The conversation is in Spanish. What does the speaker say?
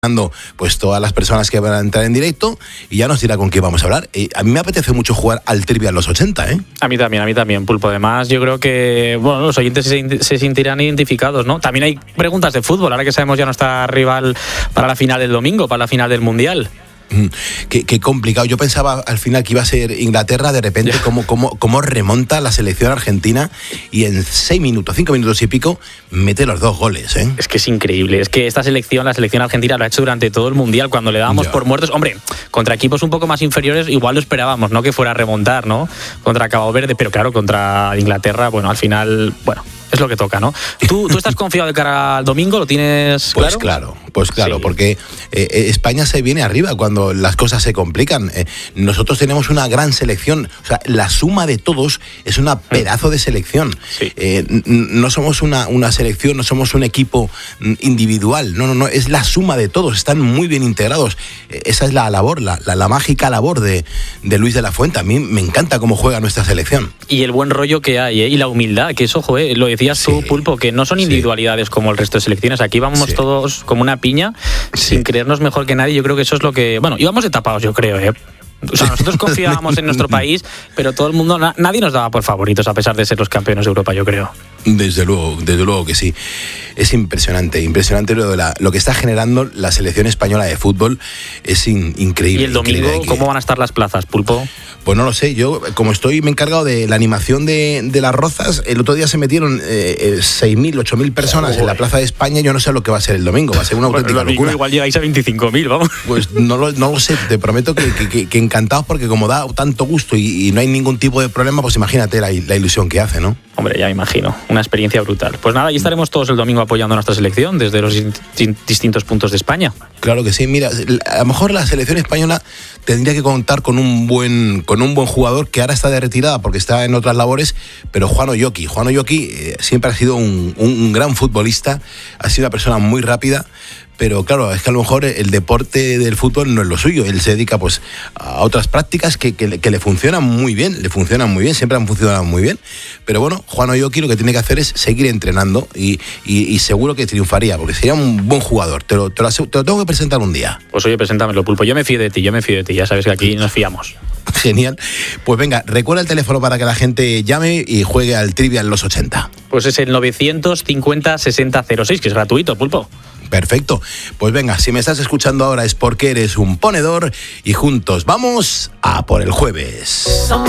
pues todas las personas que van a entrar en directo y ya nos dirá con quién vamos a hablar. A mí me apetece mucho jugar al Trivia en los 80, ¿eh? A mí también, Pulpo. Además, yo creo que los oyentes se sentirán identificados, ¿no? También hay preguntas de fútbol, ahora que sabemos ya nuestra rival para la final del domingo, para la final del Mundial. Qué complicado. Yo pensaba al final que iba a ser Inglaterra, de repente cómo remonta la selección argentina y en 5 minutos y pico, mete los 2 goles, ¿eh? Es que es increíble. Es que esta selección, la selección argentina, lo ha hecho durante todo el Mundial. Cuando le dábamos por muertos, hombre, contra equipos un poco más inferiores, igual lo esperábamos, ¿no? Que fuera a remontar, ¿no? Contra Cabo Verde, pero claro, contra Inglaterra, al final, es lo que toca, ¿no? ¿Tú estás confiado de cara al domingo? ¿Lo tienes claro? Pues claro, sí. Porque España se viene arriba cuando las cosas se complican. Nosotros tenemos una gran selección, o sea, la suma de todos es una pedazo de selección. Sí. No somos una selección, no somos un equipo individual, no, es la suma de todos, están muy bien integrados. Esa es la labor, la mágica labor de Luis de la Fuente. A mí me encanta cómo juega nuestra selección. Y el buen rollo que hay, y la humildad, que eso, lo decías tú, Pulpo, que no son individualidades como el resto de selecciones. Aquí vamos todos como una piña, sin creernos mejor que nadie. Yo creo que eso es lo que... íbamos de tapados, yo creo, O sea, nosotros confiábamos en nuestro país, pero todo el mundo, nadie nos daba por favoritos, a pesar de ser los campeones de Europa, yo creo. Desde luego que sí. Es impresionante lo que está generando la selección española de fútbol. Es increíble. ¿Y el domingo cómo van a estar las plazas, Pulpo? Pues no lo sé. Yo, como me he encargado de la animación de las Rozas, el otro día se metieron 6.000, 8.000 personas en la Plaza de España. Yo no sé lo que va a ser el domingo. Va a ser una auténtica locura. Igual llegáis a 25.000, vamos. Pues no lo sé. Te prometo que encantados, porque como da tanto gusto y no hay ningún tipo de problema, pues imagínate la ilusión que hace, ¿no? Hombre, ya me imagino. Una experiencia brutal. Pues nada, y estaremos todos el domingo apoyando a nuestra selección desde los distintos puntos de España. Claro que sí. Mira, a lo mejor la selección española tendría que contar con un buen jugador que ahora está de retirada porque está en otras labores, pero Juan Oyoki siempre ha sido un gran futbolista, ha sido una persona muy rápida. Pero claro, es que a lo mejor el deporte del fútbol no es lo suyo. Él se dedica pues a otras prácticas que le funcionan muy bien, siempre han funcionado muy bien. Pero bueno, Juan Oyoki lo que tiene que hacer es seguir entrenando y seguro que triunfaría, porque sería un buen jugador. Te lo tengo que presentar un día. Pues oye, preséntamelo, Pulpo. Yo me fío de ti, ya sabes que aquí nos fiamos. Genial. Pues venga, recuerda el teléfono para que la gente llame y juegue al Trivia en los 80. Pues es el 950 60 06, que es gratuito, Pulpo. Perfecto. Pues venga, si me estás escuchando ahora es porque eres un ponedor y juntos vamos a por el jueves.